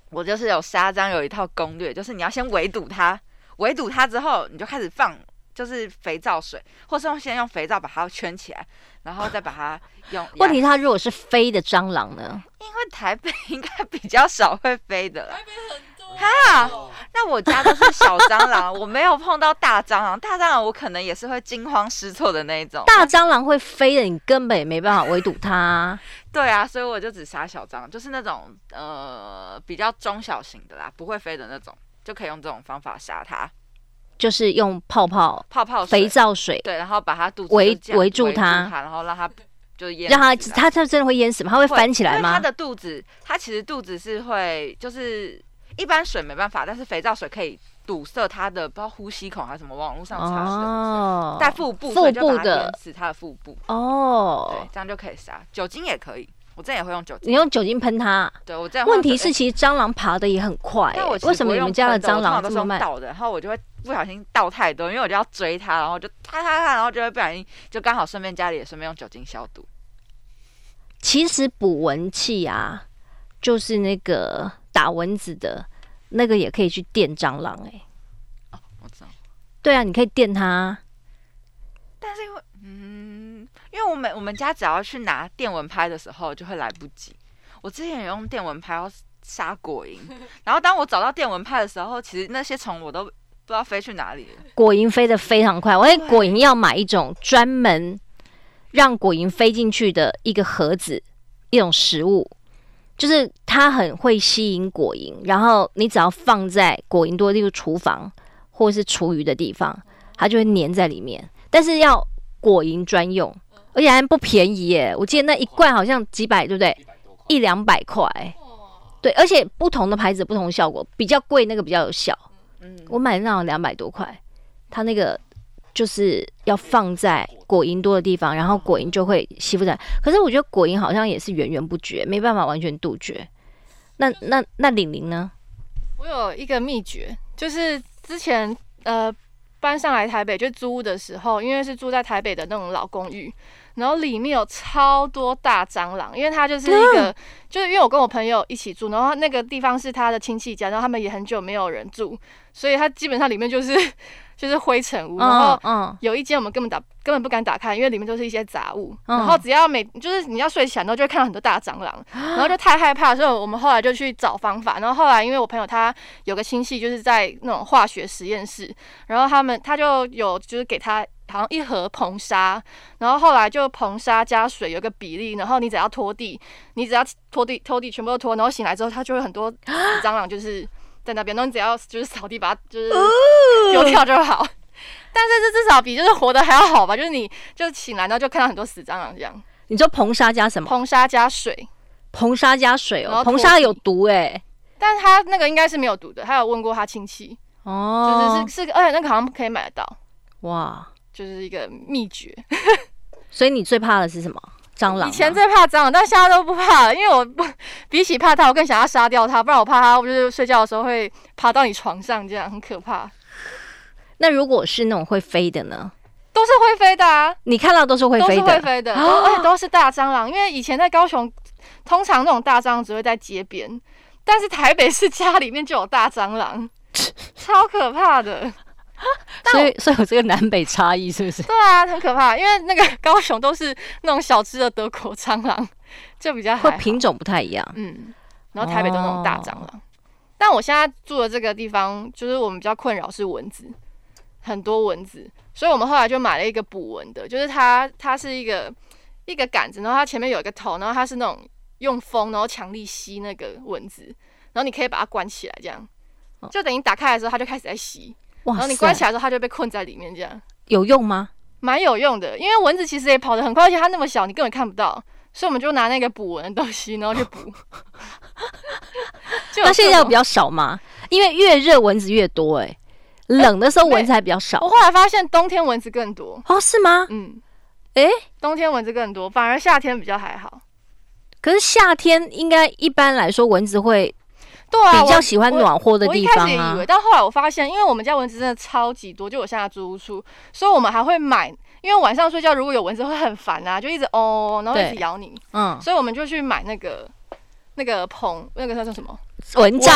我就是有杀蟑有一套攻略，就是你要先围堵它，围堵它之后，你就开始放就是肥皂水，或是先用肥皂把它圈起来，然后再把它用。 问题它如果是飞的蟑螂呢？ 因为台北应该比较少会飞的啦。 台北很多哈，那我家都是小蟑螂，我没有碰到大蟑螂。大蟑螂我可能也是会惊慌失措的那一种。 大蟑螂会飞的，你根本也没办法围堵它啊。 对啊，所以我就只杀小蟑螂，就是那种比较中小型的啦，不会飞的那种，就可以用这种方法杀它。 就是用泡肥皂水， 对，然后把它肚子围住它， 然后让它就淹死， 让它真的会淹死吗？它会翻起来吗？ 它的肚子，它其实肚子是会，就是一般水没办法，但是肥皂水可以堵塞它的，不知道呼吸孔还是什么，网络上查的，在腹部的淹死它的腹部。哦，对，这样就可以杀。酒精也可以。我这也会用酒精， 你用酒精喷它。 对，我这样。 问题是，其实蟑螂爬的也很快。为什么你们家的蟑螂这么慢？ 倒的，然后我就会不小心倒太多，因为我就要追它，然后就它，然后就会不小心就刚好顺便家里也顺便用酒精消毒。 其实捕蚊器啊，就是那个打蚊子的那个，也可以去电蟑螂哦，我知道。 对啊，你可以电它。 但是因为我们家只要去拿电蚊拍的时候就会来不及。我之前有用电蚊拍要杀果蝇，然后当我找到电蚊拍的时候，其实那些虫我都不知道飞去哪里了。 果蝇飞得非常快，我觉得果蝇要买一种专门让果蝇飞进去的一个盒子，一种食物，就是它很会吸引果蝇，然后你只要放在果蝇多，例如厨房或是厨余的地方，它就会粘在里面。但是要果蝇专用，而且还不便宜耶！我记得那一罐好像几百，对不对？100-200块。对，而且不同的牌子不同的效果，比较贵那个比较有效。我买的那种200多块，它那个就是要放在果蝇多的地方，然后果蝇就会吸附在。可是我觉得果蝇好像也是源源不绝，没办法完全杜绝。那玲玲呢？ 我有一个秘诀，就是之前搬上来台北就租屋的时候，因为是住在台北的那种老公寓，然后里面有超多大蟑螂，因为它就是一个，就是因为我跟我朋友一起住，然后那个地方是他的亲戚家，然后他们也很久没有人住，所以它基本上里面就是灰尘屋，然后有一间我们根本不敢打开，因为里面都是一些杂物，然后只要就是你要睡起来，然后就会看到很多大蟑螂，然后就太害怕，所以我们后来就去找方法，然后后来因为我朋友他有个亲戚就是在那种化学实验室，然后他就有就是给他好像一盒硼砂，然后后来就硼砂加水有个比例，然后你只要拖地全部都拖，然后醒来之后它就会很多死蟑螂就是在那边，然后你只要就是扫地把它就是丢掉就好。但是这至少比就是活得还要好吧，就是你就醒来然后就看到很多死蟑螂这样。 你说硼砂加什么？ 硼砂加水。 硼砂加水哦，硼砂有毒但是他那个应该是没有毒的，他有问过他亲戚哦，就是而且那个好像可以买得到。哇，就是一个秘诀。 所以你最怕的是什么？蟑螂？ 以前最怕蟑螂，但现在都不怕了，因为我比起怕它，我更想要杀掉它，不然我怕它就是睡觉的时候会爬到你床上，这样很可怕。 那如果是那种会飞的呢？ 都是会飞的啊！ 你看到都是会飞的， 都是会飞的，而且都是大蟑螂。因为以前在高雄，通常那种大蟑螂只会在街边，但是台北市家里面就有大蟑螂，超可怕的。 所以有这个南北差异是不是？ 对啊，很可怕。因为那个高雄都是那种小只的德国蟑螂，就比较还好， 品种不太一样。 然后台北都那种大蟑螂。但我现在住的这个地方，就是我们比较困扰是蚊子，很多蚊子，所以我们后来就买了一个捕蚊的，就是它是一个杆子，然后它前面有一个头，然后它是那种用风然后强力吸那个蚊子，然后你可以把它关起来，这样就等于打开的时候它就开始在吸。然后你关起来之后，它就被困在里面，这样有用吗？ 蛮有用的，因为蚊子其实也跑得很快，而且它那么小，你根本看不到，所以我们就拿那个捕蚊的东西，然后去捕。 那现在比较少吗？因为越热蚊子越多，冷的时候蚊子还比较少。 我后来发现冬天蚊子更多。 哦，是吗？ 冬天蚊子更多，反而夏天比较还好。 可是夏天应该一般来说蚊子会。 对啊， 比较喜欢暖和的地方啊。 我一开始也以为，但后来我发现，因为我们家蚊子真的超级多，就我现在租屋处，所以我们还会买，因为晚上睡觉如果有蚊子会很烦啊，就一直然后一直咬你。所以我们就去买那个硼，那个叫什么？ 蚊帐。